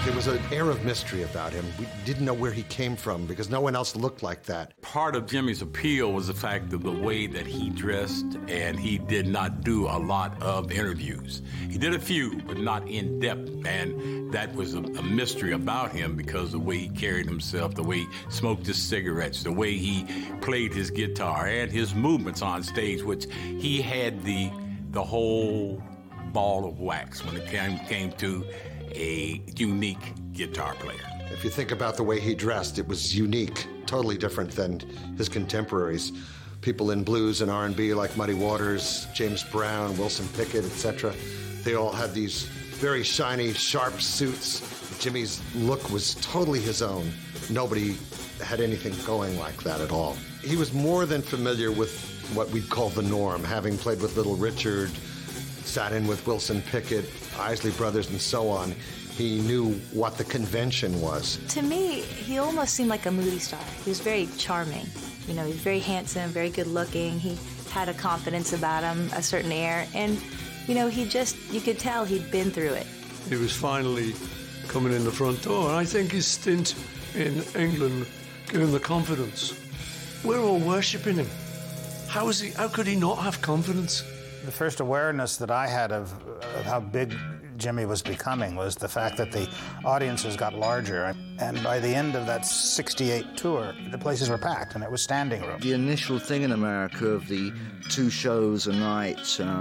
There was an air of mystery about him. We didn't know where he came from because no one else looked like that. Part of Jimmy's appeal was the fact of the way that he dressed, and he did not do a lot of interviews. He did a few, but not in depth, and that was a mystery about him because the way he carried himself, the way he smoked his cigarettes, the way he played his guitar, and his movements on stage, which he had the whole ball of wax when it came to a unique guitar player. If you think about the way he dressed, it was unique, totally different than his contemporaries. People in blues and R&B like Muddy Waters, James Brown, Wilson Pickett, etc. They all had these very shiny, sharp suits. Jimmy's look was totally his own. Nobody had anything going like that at all. He was more than familiar with what we'd call the norm, having played with Little Richard, sat in with Wilson Pickett, Isley Brothers, and so on. He knew what the convention was. To me, he almost seemed like a movie star. He was very charming. You know, he was very handsome, very good looking. He had a confidence about him, a certain air. And, you know, you could tell he'd been through it. He was finally coming in the front door. And I think his stint in England gave him the confidence. We're all worshipping him. How could he not have confidence? The first awareness that I had of how big Jimmy was becoming was the fact that the audiences got larger. And by the end of that 68 tour, the places were packed and it was standing room. The initial thing in America of the 2 shows a night,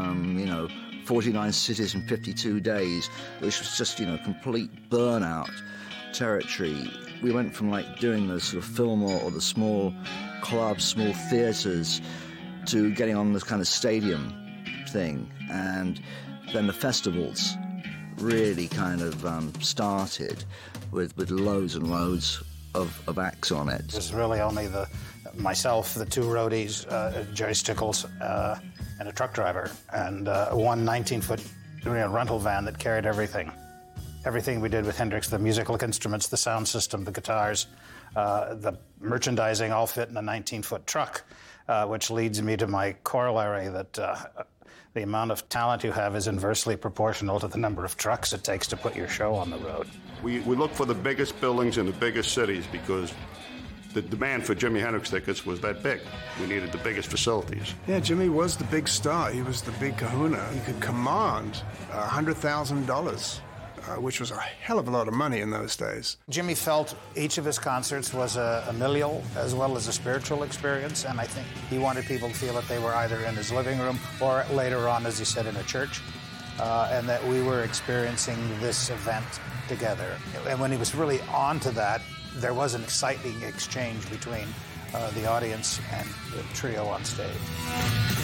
49 cities in 52 days, which was just, complete burnout territory. We went from doing the sort of Fillmore or the small clubs, small theaters, to getting on this kind of stadium thing, and then the festivals really kind of started with loads and loads of acts on it. It was really only myself, the 2 roadies, Jerry Stickles, and a truck driver, and one 19-foot rental van that carried everything. Everything we did with Hendrix, the musical instruments, the sound system, the guitars, the merchandising all fit in a 19-foot truck, which leads me to my corollary that the amount of talent you have is inversely proportional to the number of trucks it takes to put your show on the road. We look for the biggest buildings in the biggest cities because the demand for Jimi Hendrix tickets was that big. We needed the biggest facilities. Yeah, Jimmy was the big star. He was the big kahuna. He could command $100,000. Which was a hell of a lot of money in those days. Jimmy felt each of his concerts was a familial as well as a spiritual experience, and I think he wanted people to feel that they were either in his living room or later on, as he said, in a church, and that we were experiencing this event together. And when he was really on to that, there was an exciting exchange between the audience and the trio on stage.